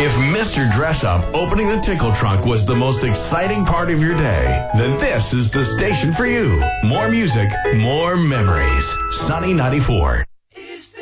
If Mr. Dress Up opening the Tickle Trunk was the most exciting part of your day, then this is the station for you. More music, more memories. Sunny 94.